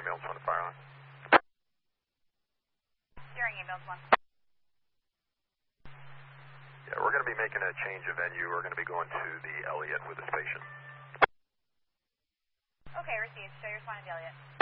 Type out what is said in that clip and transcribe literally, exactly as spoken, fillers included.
ambulance one to fire line. Steering ambulance one. Yeah, we're going to be making a change of venue. We're going to be going to the Elliott with this patient. Okay, received. Show your responding to Elliott.